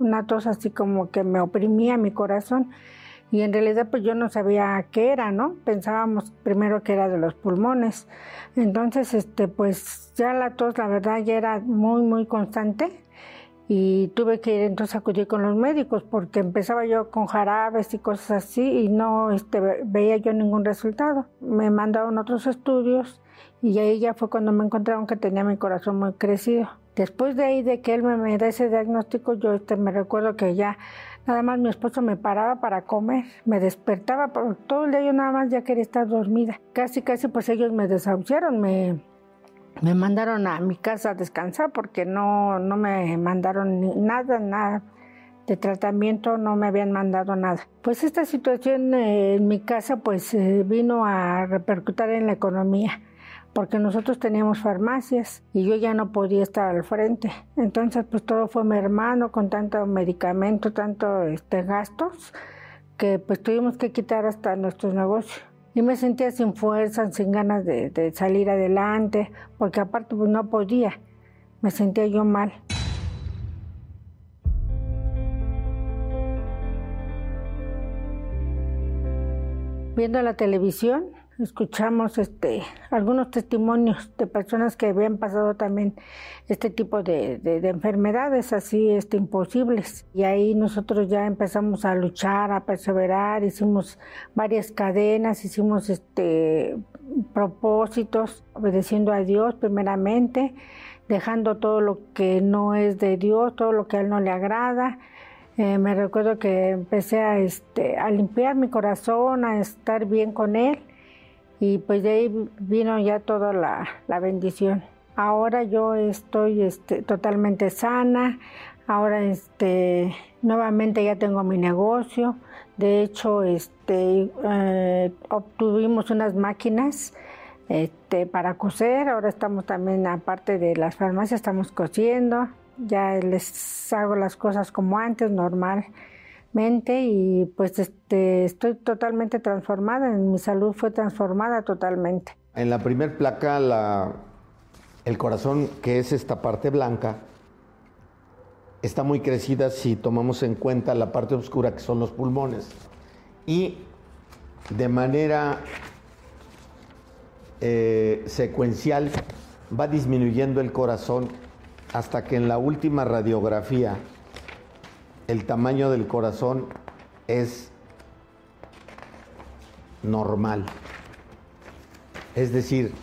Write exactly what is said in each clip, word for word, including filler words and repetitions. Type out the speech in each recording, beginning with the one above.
una tos así como que me oprimía mi corazón. Y en realidad pues yo no sabía qué era, ¿no? Pensábamos primero que era de los pulmones. Entonces, este, pues ya la tos, la verdad, ya era muy, muy constante. Y tuve que ir entonces a acudir con los médicos porque empezaba yo con jarabes y cosas así y no este, veía yo ningún resultado. Me mandaron otros estudios y ahí ya fue cuando me encontraron que tenía mi corazón muy crecido. Después de ahí, de que él me, me da ese diagnóstico, yo este, me recuerdo que ya nada más mi esposo me paraba para comer, me despertaba, pero todo el día yo nada más ya quería estar dormida. Casi, casi pues ellos me desahuciaron, me, me mandaron a mi casa a descansar porque no, no me mandaron ni nada, nada de tratamiento, no me habían mandado nada. Pues esta situación eh, en mi casa pues eh, vino a repercutir en la economía, porque nosotros teníamos farmacias y yo ya no podía estar al frente. Entonces, pues todo fue mermando con tanto medicamento, tanto este, gastos, que pues tuvimos que quitar hasta nuestros negocios. Y me sentía sin fuerza, sin ganas de, de salir adelante, porque aparte pues no podía, me sentía yo mal. Viendo la televisión, escuchamos este, algunos testimonios de personas que habían pasado también este tipo de, de, de enfermedades así este, imposibles. Y ahí nosotros ya empezamos a luchar, a perseverar, hicimos varias cadenas, hicimos este, propósitos, obedeciendo a Dios primeramente, dejando todo lo que no es de Dios, todo lo que a Él no le agrada. Eh, me recuerdo que empecé a, este, a limpiar mi corazón, a estar bien con Él. Y pues de ahí vino ya toda la, la bendición. Ahora yo estoy este, totalmente sana, ahora este, nuevamente ya tengo mi negocio. De hecho, este, eh, obtuvimos unas máquinas este, para coser, ahora estamos también, aparte de las farmacias, estamos cosiendo. Ya les hago las cosas como antes, normalmente, y pues este, estoy totalmente transformada, mi salud fue transformada totalmente. En la primer placa, la, el corazón, que es esta parte blanca, está muy crecida si tomamos en cuenta la parte oscura, que son los pulmones. Y de manera eh, secuencial va disminuyendo el corazón hasta que en la última radiografía el tamaño del corazón es normal. Es decir,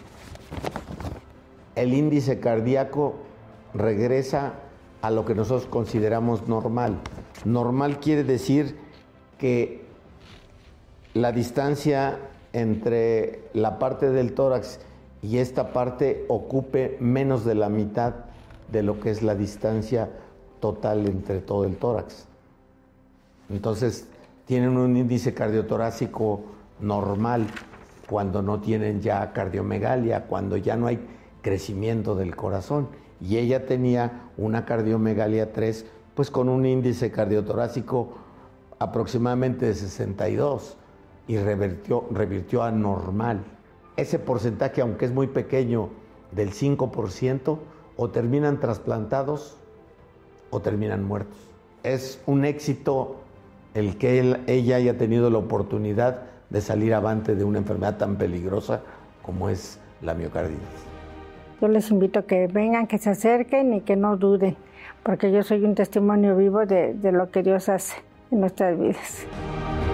el índice cardíaco regresa a lo que nosotros consideramos normal. Normal quiere decir que la distancia entre la parte del tórax y esta parte ocupe menos de la mitad de lo que es la distancia total entre todo el tórax. Entonces, tienen un índice cardiotorácico normal cuando no tienen ya cardiomegalia, cuando ya no hay crecimiento del corazón. Y ella tenía una cardiomegalia tres, pues con un índice cardiotorácico aproximadamente de sesenta y dos y revirtió, revirtió a normal. Ese porcentaje, aunque es muy pequeño, del cinco por ciento, o terminan trasplantados o terminan muertos. Es un éxito el que él, ella haya tenido la oportunidad de salir avante de una enfermedad tan peligrosa como es la miocarditis. Yo les invito a que vengan, que se acerquen y que no duden, porque yo soy un testimonio vivo de, de lo que Dios hace en nuestras vidas.